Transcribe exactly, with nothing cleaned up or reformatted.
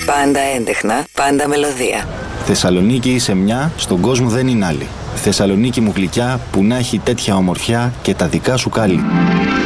Πάντα έντεχνα, πάντα μελωδία. Θεσσαλονίκη είσαι μια, στον κόσμο δεν είναι άλλη. Θεσσαλονίκη μου γλυκιά, που να έχει τέτοια ομορφιά και τα δικά σου κάλλη.